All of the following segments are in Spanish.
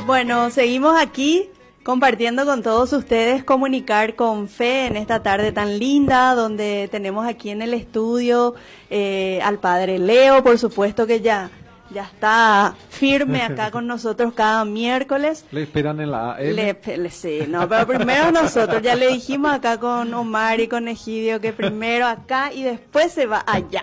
Bueno, seguimos aquí compartiendo con todos ustedes, comunicar con fe en esta tarde tan linda, donde tenemos aquí en el estudio al padre Leo, por supuesto que ya está firme acá con nosotros cada miércoles. ¿Le esperan en la AM? Sí, no, pero primero nosotros, ya le dijimos acá con Omar y con Egidio que primero acá y después se va allá.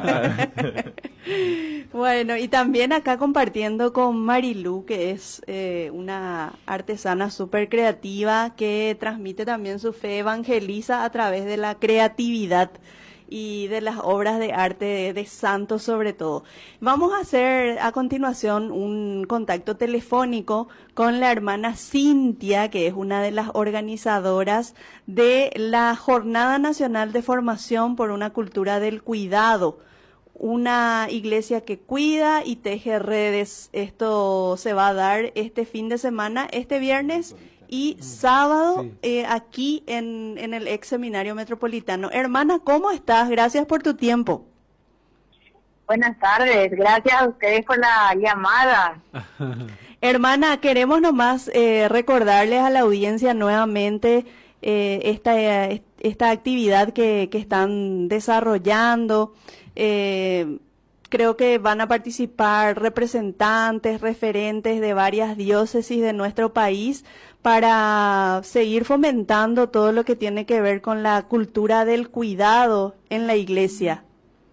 Bueno, y también acá compartiendo con Marilú, que es una artesana súper creativa que transmite también su fe, evangeliza a través de la creatividad y de las obras de arte de santos sobre todo. Vamos a hacer a continuación un contacto telefónico con la hermana Cintia, que es una de las organizadoras de la Jornada Nacional de Formación por una Cultura del Cuidado, una iglesia que cuida y teje redes. Esto se va a dar este fin de semana, este viernes y sábado, sí, aquí en el ex seminario metropolitano. Hermana, ¿cómo estás? Gracias por tu tiempo. Buenas tardes, gracias a ustedes por la llamada. Hermana, queremos nomás recordarles a la audiencia nuevamente esta actividad que están desarrollando. Creo que van a participar representantes, referentes de varias diócesis de nuestro país para seguir fomentando todo lo que tiene que ver con la cultura del cuidado en la iglesia.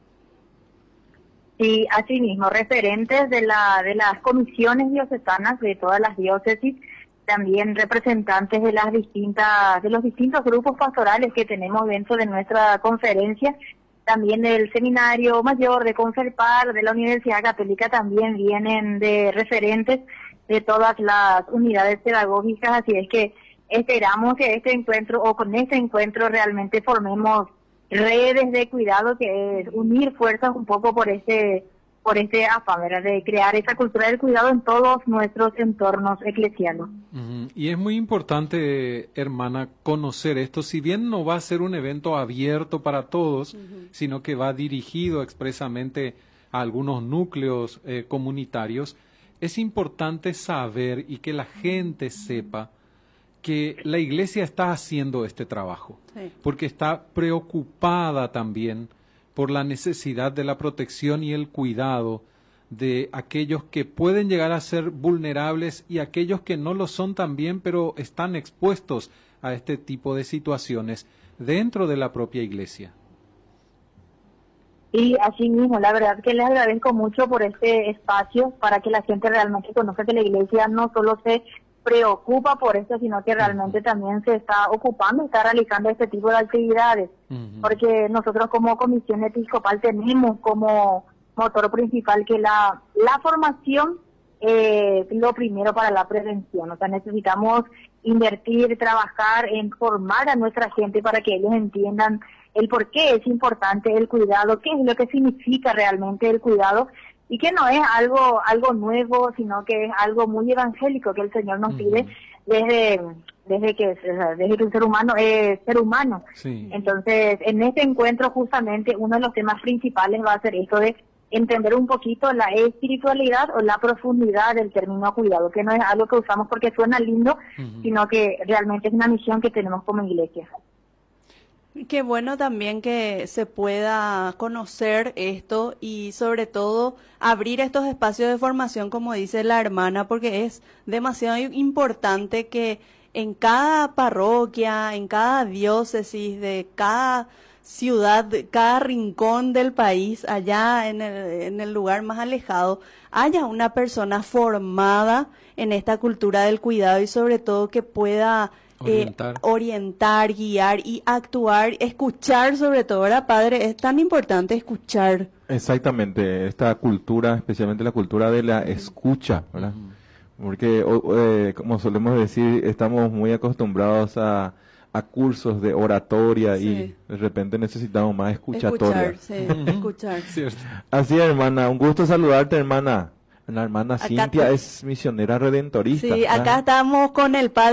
Sí, así mismo, referentes de las comisiones diocesanas de todas las diócesis, también representantes de los distintos grupos pastorales que tenemos dentro de nuestra conferencia, también del Seminario Mayor, de Conferpar, de la Universidad Católica también vienen de referentes de todas las unidades pedagógicas, así es que esperamos que con este encuentro realmente formemos redes de cuidado, que es unir fuerzas un poco por este afán, ¿verdad?, de crear esa cultura del cuidado en todos nuestros entornos eclesianos. Y es muy importante, hermana, conocer esto, si bien no va a ser un evento abierto para todos, sino que va dirigido expresamente a algunos núcleos comunitarios. Es importante saber y que la gente sepa que la iglesia está haciendo este trabajo, sí, porque está preocupada también por la necesidad de la protección y el cuidado de aquellos que pueden llegar a ser vulnerables y aquellos que no lo son también, pero están expuestos a este tipo de situaciones dentro de la propia iglesia. Y así mismo, la verdad que les agradezco mucho por este espacio para que la gente realmente conozca que la iglesia no solo se preocupa por esto, sino que realmente también se está ocupando, está realizando este tipo de actividades, porque nosotros como Comisión Episcopal tenemos como motor principal que la formación es lo primero para la prevención. O sea, necesitamos invertir, trabajar en formar a nuestra gente para que ellos entiendan el por qué es importante el cuidado, qué es lo que significa realmente el cuidado, y que no es algo nuevo, sino que es algo muy evangélico que el Señor nos pide desde que el ser humano es ser humano. Sí. Entonces, en este encuentro justamente uno de los temas principales va a ser esto de entender un poquito la espiritualidad o la profundidad del término cuidado, que no es algo que usamos porque suena lindo, sino que realmente es una misión que tenemos como iglesia. Qué bueno también que se pueda conocer esto y sobre todo abrir estos espacios de formación, como dice la hermana, porque es demasiado importante que en cada parroquia, en cada diócesis, de cada ciudad, cada rincón del país, allá en el lugar más alejado, haya una persona formada en esta cultura del cuidado y sobre todo que pueda orientar, guiar y actuar, escuchar sobre todo, ¿verdad, padre? Es tan importante escuchar. Exactamente, esta cultura, especialmente la cultura de la escucha, ¿verdad? Porque, como solemos decir, estamos muy acostumbrados a cursos de oratoria, sí, y de repente necesitamos más escuchatoria. Escuchar. Así es, hermana, un gusto saludarte, hermana. La hermana Cintia es misionera redentorista. Sí, acá estamos con el padre